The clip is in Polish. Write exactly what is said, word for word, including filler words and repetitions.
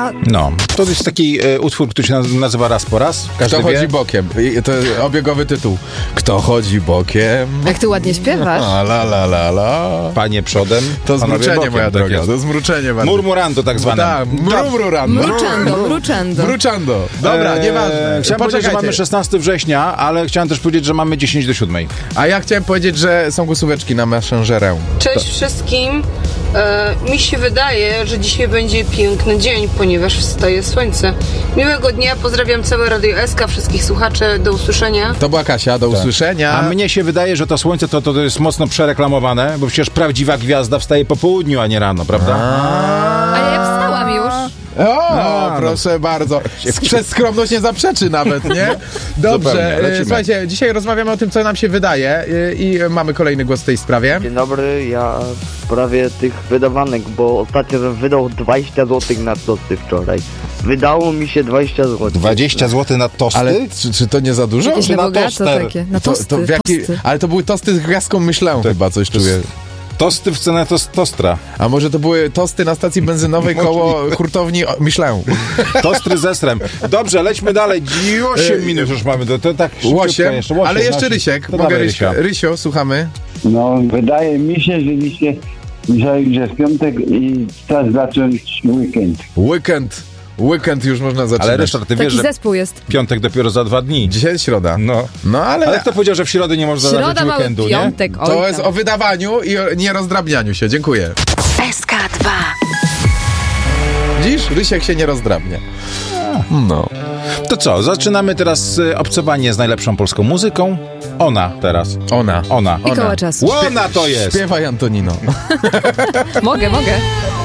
A... No, to jest taki e, utwór, który się nazywa Raz po raz. Każdy Kto wie? chodzi bokiem? I to obiegowy tytuł. Kto chodzi bokiem? Jak ty ładnie śpiewasz. A, la, la, la, la. Panie przodem. To panowie zmruczenie, bokiem, moja tak droga. jest. To zmruczenie. bardzo. Murmurando tak zwane. Tak, mrumrurando. Mruczando, mruczando. Mruczando. Dobra, Eee, nieważne. Chciałem powiedzieć, że mamy szesnastego września, ale chciałem też powiedzieć, że mamy dziesięć do siódmej. A ja chciałem powiedzieć, że są głosóweczki na Messengerę. Cześć wszystkim. E, mi się wydaje, że dzisiaj będzie piękny dzień, ponieważ wstaje słońce. Miłego dnia, pozdrawiam całe Radio S K, wszystkich słuchaczy, do usłyszenia. To była Kasia, do usłyszenia. A mnie się wydaje, że to słońce to, to, to jest mocno przereklamowane, bo przecież prawdziwa gwiazda wstaje po południu, a nie rano, prawda? A ja wstałam już. O, No, proszę no. bardzo. Przez skromność nie zaprzeczy nawet, nie? Dobrze, Zupełnie, e, lecimy. słuchajcie, dzisiaj rozmawiamy o tym, co nam się wydaje e, i mamy kolejny głos w tej sprawie. Dzień dobry, ja w sprawie tych wydawanek, bo ostatnio bym wydał dwadzieścia złotych na tosty wczoraj. Wydało mi się dwadzieścia złotych. dwadzieścia złotych na tosty? Ale czy, czy to nie za dużo? Jakieś na na bogato toster. takie. Na To, tosty, to w jaki, tosty. ale to były tosty z gwiazdką myślę chyba, coś czuję. Tosty w cenę tos, tostra. A może to były tosty na stacji benzynowej koło hurtowni myślę. Tostry ze strem. Dobrze, lećmy dalej. osiem minut już mamy. To, to tak szybciutko Łosiem, jeszcze. Łosiem, ale jeszcze no, Rysiek. to Mogę dawaj, Ryśka. Rysia. Rysio, słuchamy. No, wydaje mi się, że dzisiaj, że, że w piątek i czas zacząć weekend. Weekend. Weekend już można zaczynać. Ale Ryszard, ty wiesz, Taki że zespół jest. piątek dopiero za dwa dni. Dzisiaj jest środa. No. No ale, Ale kto powiedział, że w środę nie można Środa, zacząć mały weekendu, nie? piątek. Oj, to tam. jest o wydawaniu i o nierozdrabnianiu się. Dziękuję. S K dwa. Dziś Rysiek się nie rozdrabnia. No. To co, zaczynamy teraz y, obcowanie z najlepszą polską muzyką. Ona teraz. Ona. Ona. I koło czasu. Ona to jest! Śpiewaj, Antonino. Mogę, mogę.